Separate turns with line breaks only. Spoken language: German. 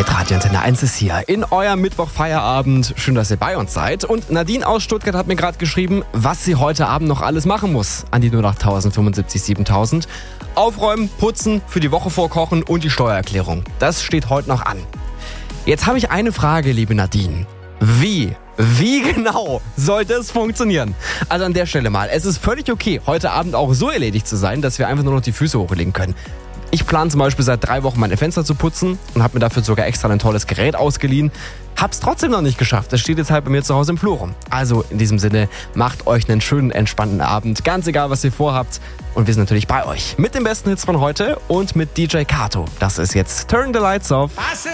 Hitradio Antenne 1 ist hier in eurem Mittwoch-Feierabend. Schön, dass ihr bei uns seid. Und Nadine aus Stuttgart hat mir gerade geschrieben, was sie heute Abend noch alles machen muss. An die 08000 75 7000. Aufräumen, putzen, für die Woche vorkochen und die Steuererklärung. Das steht heute noch an. Jetzt habe ich eine Frage, liebe Nadine. Wie genau soll das funktionieren? Also an der Stelle mal, es ist völlig okay, heute Abend auch so erledigt zu sein, dass wir einfach nur noch die Füße hochlegen können. Ich plane zum Beispiel seit 3 Wochen meine Fenster zu putzen und habe mir dafür sogar extra ein tolles Gerät ausgeliehen. Hab's trotzdem noch nicht geschafft. Das steht jetzt halt bei mir zu Hause im Flur rum. Also in diesem Sinne, macht euch einen schönen, entspannten Abend. Ganz egal, was ihr vorhabt. Und wir sind natürlich bei euch. Mit den besten Hits von heute und mit DJ Kato. Das ist jetzt Turn the Lights Off.